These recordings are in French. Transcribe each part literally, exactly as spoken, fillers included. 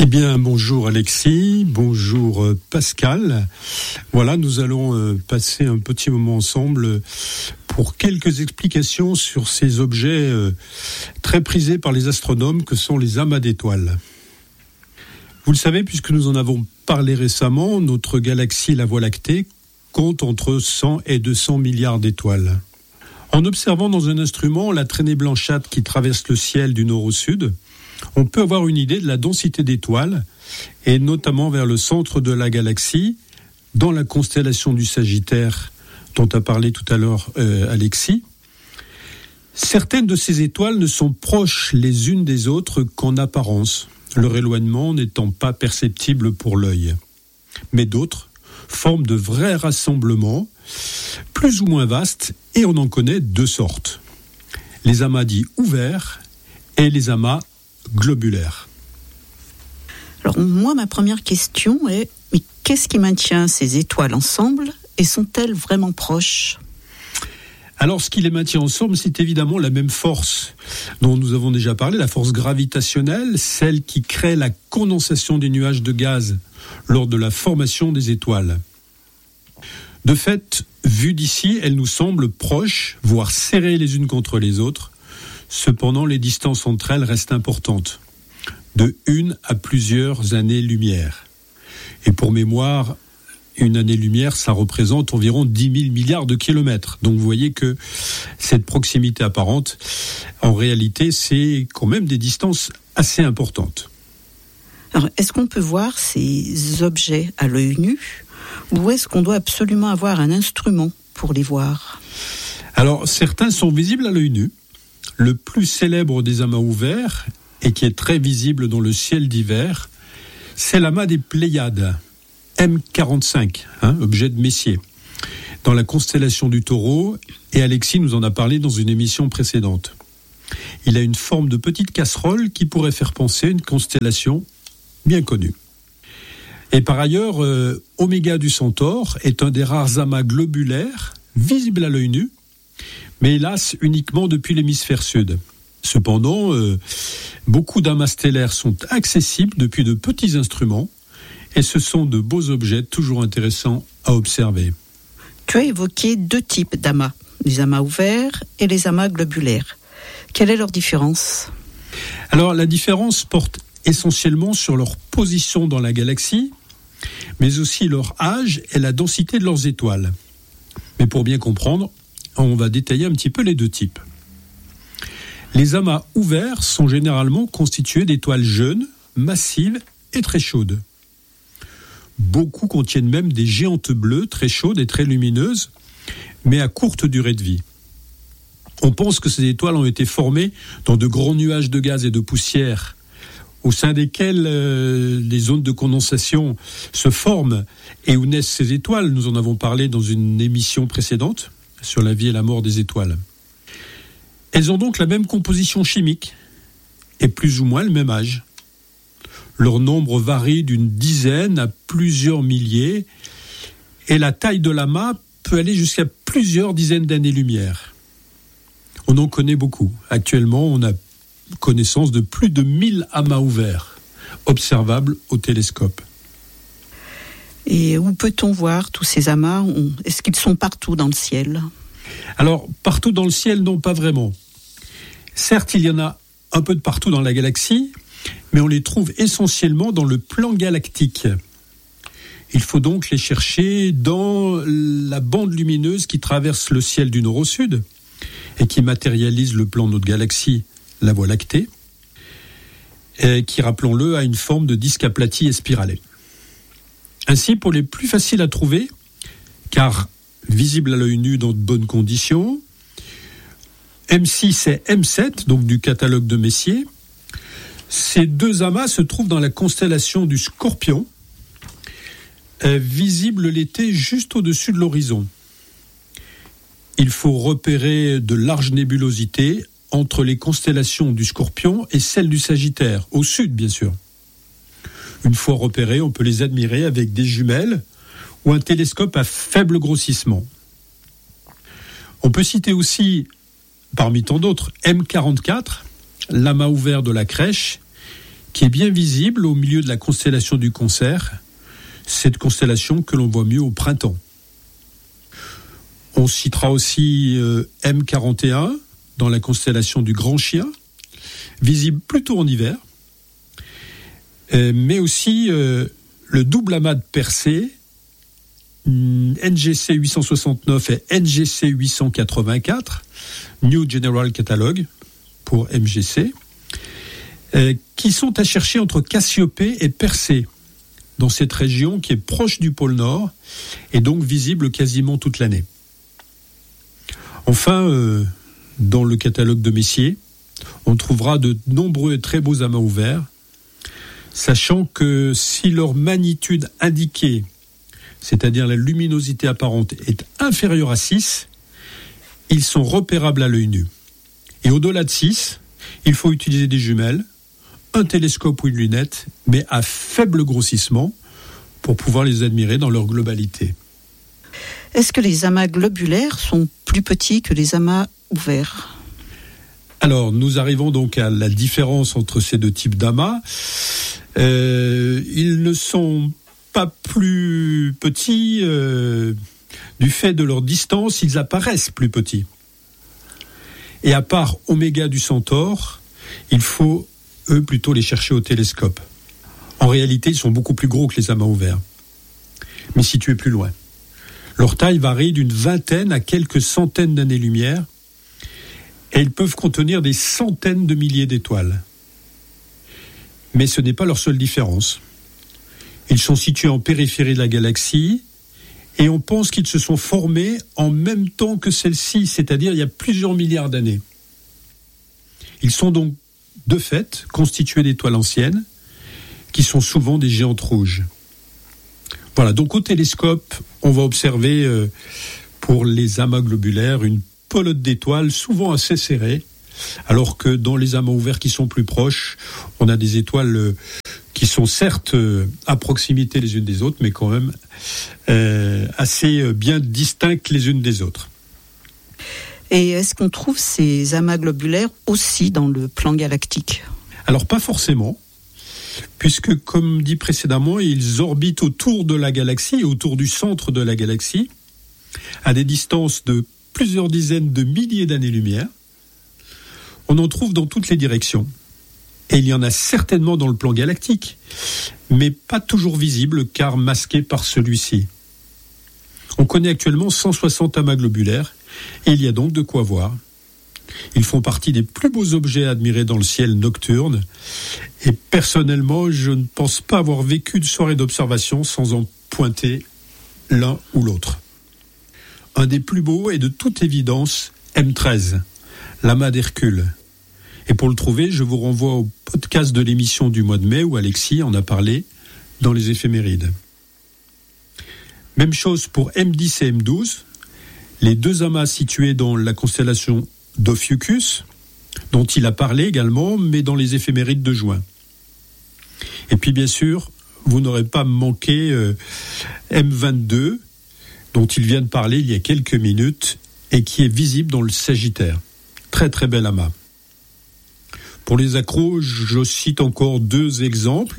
Eh bien, bonjour Alexis, bonjour Pascal. Voilà, nous allons passer un petit moment ensemble pour quelques explications sur ces objets très prisés par les astronomes que sont les amas d'étoiles. Vous le savez, puisque nous en avons parlé récemment, notre galaxie, la Voie lactée, compte entre cent et deux cents milliards d'étoiles. En observant dans un instrument la traînée blanchâtre qui traverse le ciel du nord au sud, on peut avoir une idée de la densité d'étoiles, et notamment vers le centre de la galaxie, dans la constellation du Sagittaire, dont a parlé tout à l'heure euh, Alexis. Certaines de ces étoiles ne sont proches les unes des autres qu'en apparence, leur éloignement n'étant pas perceptible pour l'œil. Mais d'autres forment de vrais rassemblements, plus ou moins vastes, et on en connaît deux sortes. Les amas dits ouverts et les amas globulaire. Alors moi, ma première question est, mais qu'est-ce qui maintient ces étoiles ensemble et sont-elles vraiment proches ? Alors, ce qui les maintient ensemble, c'est évidemment la même force dont nous avons déjà parlé, la force gravitationnelle, celle qui crée la condensation des nuages de gaz lors de la formation des étoiles. De fait, vues d'ici, elles nous semblent proches, voire serrées les unes contre les autres. Cependant, les distances entre elles restent importantes, de une à plusieurs années-lumière. Et pour mémoire, une année-lumière, ça représente environ dix mille milliards de kilomètres. Donc vous voyez que cette proximité apparente, en réalité, c'est quand même des distances assez importantes. Alors, est-ce qu'on peut voir ces objets à l'œil nu, ou est-ce qu'on doit absolument avoir un instrument pour les voir ? Alors, certains sont visibles à l'œil nu. Le plus célèbre des amas ouverts, et qui est très visible dans le ciel d'hiver, c'est l'amas des Pléiades, M quarante-cinq, hein, objet de Messier, dans la constellation du Taureau, et Alexis nous en a parlé dans une émission précédente. Il a une forme de petite casserole qui pourrait faire penser à une constellation bien connue. Et par ailleurs, euh, Oméga du Centaure est un des rares amas globulaires, visibles à l'œil nu, mais hélas uniquement depuis l'hémisphère sud. Cependant, euh, beaucoup d'amas stellaires sont accessibles depuis de petits instruments, et ce sont de beaux objets toujours intéressants à observer. Tu as évoqué deux types d'amas, les amas ouverts et les amas globulaires. Quelle est leur différence ? Alors la différence porte essentiellement sur leur position dans la galaxie, mais aussi leur âge et la densité de leurs étoiles. Mais pour bien comprendre, on va détailler un petit peu les deux types. Les amas ouverts sont généralement constitués d'étoiles jeunes, massives et très chaudes. Beaucoup contiennent même des géantes bleues très chaudes et très lumineuses, mais à courte durée de vie. On pense que ces étoiles ont été formées dans de grands nuages de gaz et de poussière, au sein desquels euh, les zones de condensation se forment et où naissent ces étoiles. Nous en avons parlé dans une émission précédente sur la vie et la mort des étoiles. Elles ont donc la même composition chimique et plus ou moins le même âge. Leur nombre varie d'une dizaine à plusieurs milliers et la taille de l'amas peut aller jusqu'à plusieurs dizaines d'années-lumière. On en connaît beaucoup. Actuellement, on a connaissance de plus de mille amas ouverts, observables au télescope. Et où peut-on voir tous ces amas ? Est-ce qu'ils sont partout dans le ciel ? Alors, partout dans le ciel, non, pas vraiment. Certes, il y en a un peu de partout dans la galaxie, mais on les trouve essentiellement dans le plan galactique. Il faut donc les chercher dans la bande lumineuse qui traverse le ciel du nord au sud et qui matérialise le plan de notre galaxie, la Voie lactée, et qui, rappelons-le, a une forme de disque aplati et spiralé. Ainsi, pour les plus faciles à trouver, car visibles à l'œil nu dans de bonnes conditions, M six et M sept, donc du catalogue de Messier, ces deux amas se trouvent dans la constellation du Scorpion, euh, visible l'été juste au-dessus de l'horizon. Il faut repérer de larges nébulosités entre les constellations du Scorpion et celles du Sagittaire, au sud bien sûr. Une fois repérées, on peut les admirer avec des jumelles ou un télescope à faible grossissement. On peut citer aussi, parmi tant d'autres, M quarante-quatre, l'amas ouvert de la Crèche, qui est bien visible au milieu de la constellation du Cancer, cette constellation que l'on voit mieux au printemps. On citera aussi euh, M quarante et un dans la constellation du Grand Chien, visible plutôt en hiver, euh, mais aussi euh, le double amas de Persée, N G C huit cent soixante-neuf et N G C huit cent quatre-vingt-quatre, New General Catalogue pour M G C, euh, qui sont à chercher entre Cassiopée et Persée, dans cette région qui est proche du pôle Nord et donc visible quasiment toute l'année. Enfin, euh, dans le catalogue de Messier, on trouvera de nombreux et très beaux amas ouverts, sachant que si leur magnitude indiquée, c'est-à-dire la luminosité apparente, est inférieure à six, ils sont repérables à l'œil nu. Et au-delà de six, il faut utiliser des jumelles, un télescope ou une lunette, mais à faible grossissement, pour pouvoir les admirer dans leur globalité. Est-ce que les amas globulaires sont plus petits que les amas ouverts ? Alors, nous arrivons donc à la différence entre ces deux types d'amas. Euh, ils ne sont pas plus petits euh, du fait de leur distance, ils apparaissent plus petits. Et à part Oméga du Centaure, il faut, eux, plutôt les chercher au télescope. En réalité, ils sont beaucoup plus gros que les amas ouverts, mais situés plus loin. Leur taille varie d'une vingtaine à quelques centaines d'années-lumière, et ils peuvent contenir des centaines de milliers d'étoiles. Mais ce n'est pas leur seule différence. Ils sont situés en périphérie de la galaxie et on pense qu'ils se sont formés en même temps que celle-ci, c'est-à-dire il y a plusieurs milliards d'années. Ils sont donc, de fait, constitués d'étoiles anciennes qui sont souvent des géantes rouges. Voilà, donc au télescope, on va observer euh, pour les amas globulaires une pelote d'étoiles souvent assez serrée, alors que dans les amas ouverts qui sont plus proches, on a des étoiles euh, qui sont certes euh, à proximité les unes des autres, mais quand même euh, assez bien distinctes les unes des autres. Et est-ce qu'on trouve ces amas globulaires aussi dans le plan galactique ? Alors pas forcément, puisque comme dit précédemment, ils orbitent autour de la galaxie, autour du centre de la galaxie, à des distances de plusieurs dizaines de milliers d'années-lumière. On en trouve dans toutes les directions. Et il y en a certainement dans le plan galactique, mais pas toujours visible car masqué par celui-ci. On connaît actuellement cent soixante amas globulaires et il y a donc de quoi voir. Ils font partie des plus beaux objets à admirer dans le ciel nocturne et personnellement, je ne pense pas avoir vécu de soirée d'observation sans en pointer l'un ou l'autre. Un des plus beaux est de toute évidence M treize, l'amas d'Hercule. Et pour le trouver, je vous renvoie au podcast de l'émission du mois de mai où Alexis en a parlé dans les éphémérides. Même chose pour M dix et M douze, les deux amas situés dans la constellation d'Ophiuchus, dont il a parlé également, mais dans les éphémérides de juin. Et puis bien sûr, vous n'aurez pas manqué euh, M vingt-deux, dont il vient de parler il y a quelques minutes, et qui est visible dans le Sagittaire. Très très bel amas. Pour les accros, je cite encore deux exemples.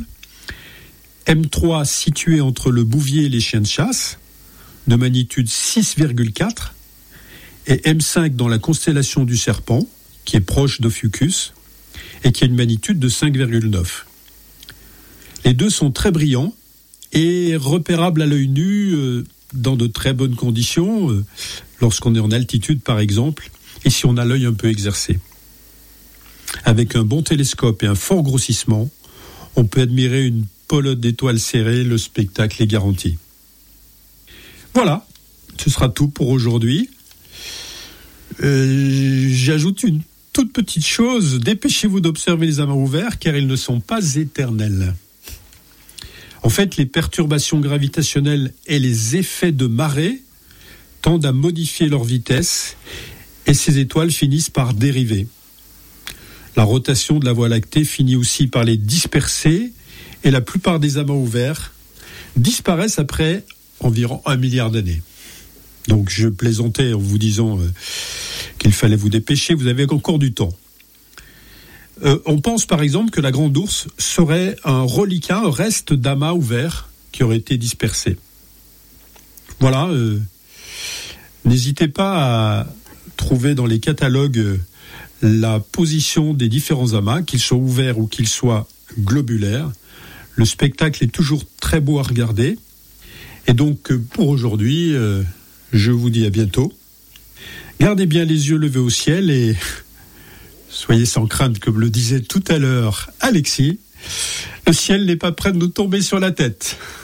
M trois situé entre le Bouvier et les chiens de chasse, de magnitude six virgule quatre, et M cinq dans la constellation du Serpent, qui est proche d'Ophiuchus, et qui a une magnitude de cinq virgule neuf. Les deux sont très brillants et repérables à l'œil nu euh, dans de très bonnes conditions, euh, lorsqu'on est en altitude par exemple, et si on a l'œil un peu exercé. Avec un bon télescope et un fort grossissement, on peut admirer une pelote d'étoiles serrées, le spectacle est garanti. Voilà, ce sera tout pour aujourd'hui. Euh, j'ajoute une toute petite chose, dépêchez-vous d'observer les amas ouverts car ils ne sont pas éternels. En fait, les perturbations gravitationnelles et les effets de marée tendent à modifier leur vitesse et ces étoiles finissent par dériver. La rotation de la Voie lactée finit aussi par les disperser et la plupart des amas ouverts disparaissent après environ un milliard d'années. Donc je plaisantais en vous disant euh, qu'il fallait vous dépêcher, vous avez encore du temps. Euh, on pense par exemple que la grande ours serait un reliquat, un reste d'amas ouvert qui aurait été dispersé. Voilà. Euh, n'hésitez pas à trouver dans les catalogues euh, la position des différents amas, qu'ils soient ouverts ou qu'ils soient globulaires. Le spectacle est toujours très beau à regarder. Et donc, pour aujourd'hui, euh, je vous dis à bientôt. Gardez bien les yeux levés au ciel et soyez sans crainte, comme le disait tout à l'heure Alexis. Le ciel n'est pas prêt de nous tomber sur la tête.